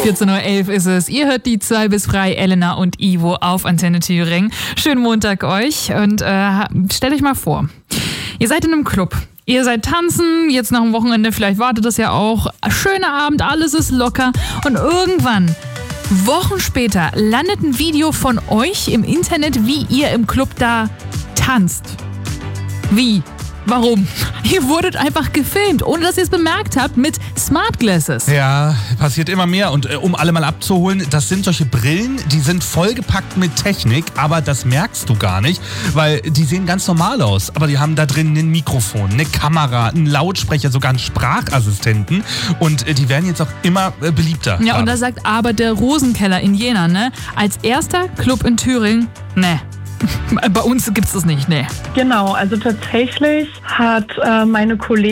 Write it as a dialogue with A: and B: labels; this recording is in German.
A: 14.11 Uhr ist es. Ihr hört die 2 bis frei, Elena und Ivo auf Antenne Thüringen. Schönen Montag euch und stellt euch mal vor, ihr seid in einem Club. Ihr seid tanzen, jetzt nach dem Wochenende, vielleicht wartet das ja auch. Schöner Abend, alles ist locker und irgendwann, Wochen später, landet ein Video von euch im Internet, wie ihr im Club da tanzt. Wie? Warum? Ihr wurdet einfach gefilmt, ohne dass ihr es bemerkt habt, mit Smart Glasses.
B: Ja, passiert immer mehr. Und um alle mal abzuholen, das sind solche Brillen, die sind vollgepackt mit Technik, aber das merkst du gar nicht, weil die sehen ganz normal aus. Aber die haben da drin ein Mikrofon, eine Kamera, einen Lautsprecher, sogar einen Sprachassistenten. Und die werden jetzt auch immer beliebter.
A: Ja, und da sagt aber der Rosenkeller in Jena, ne? Als erster Club in Thüringen, ne. Bei uns gibt's das nicht, ne.
C: Genau, also tatsächlich hat meine Kollegin